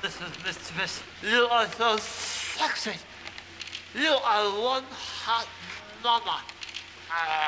Miss, you are so sexy. You are one hot mama.